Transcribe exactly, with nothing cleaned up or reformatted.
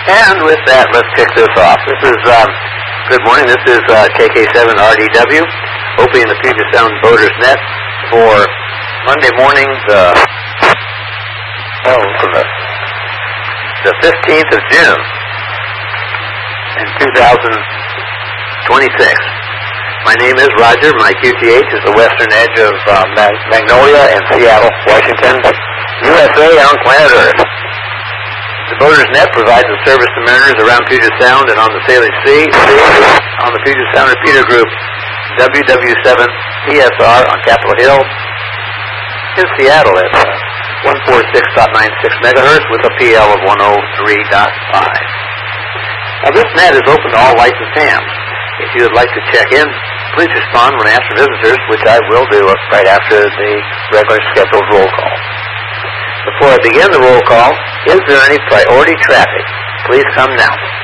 And with that, let's kick this off. This is, um, good morning, this is uh, K K seven R D W, opening the Puget Sound Boaters Net for Monday morning, the, oh, the, the fifteenth of June in two thousand twenty-six. My name is Roger. My Q T H is the western edge of uh, Magnolia and Seattle, Washington, U S A on planet Earth. The Boaters Net provides a service to mariners around Puget Sound and on the Salish Sea, on the Puget Sound repeater group W W seven P S R on Capitol Hill, in Seattle at one forty-six point nine six megahertz with a P L of one oh three point five. Now this net is open to all licensed hams. If you would like to check in, please respond when asked for visitors, which I will do right after the regular scheduled roll call. Before I begin the roll call, is there any priority traffic? Please come now.